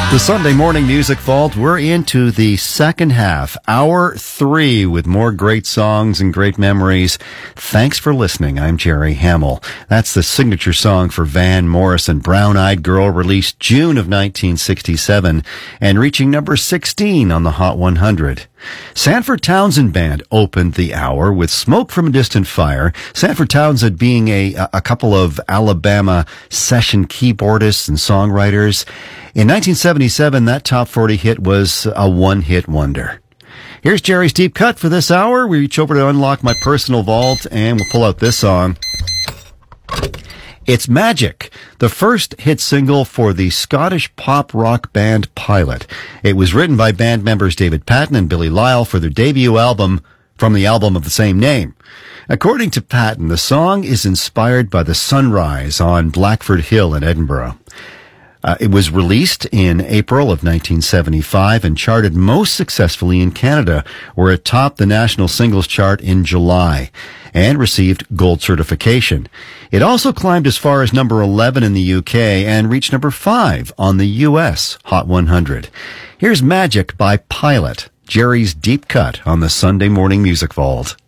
The Sunday Morning Music Vault, we're into the second half, hour 3, with more great songs and great memories. Thanks for listening. I'm Jerry Hamill. That's the signature song for Van Morrison, Brown Eyed Girl, released June of 1967 and reaching number 16 on the Hot 100. Sanford Townsend Band opened the hour with Smoke from a Distant Fire. Sanford Townsend being a couple of Alabama session keyboardists and songwriters. In 1977, that top 40 hit was a one-hit wonder. Here's Jerry's Deep Cut for this hour. We reach over to unlock my personal vault, and we'll pull out this song. It's Magic, the first hit single for the Scottish pop rock band Pilot. It was written by band members David Patten and Billy Lyle for their debut album from the album of the same name. According to Patten, the song is inspired by the sunrise on Blackford Hill in Edinburgh. It was released in April of 1975 and charted most successfully in Canada, where it topped the national singles chart in July and received gold certification. It also climbed as far as number 11 in the UK and reached number 5 on the US Hot 100. Here's Magic by Pilot, Jerry's Deep Cut on the Sunday Morning Music Vault.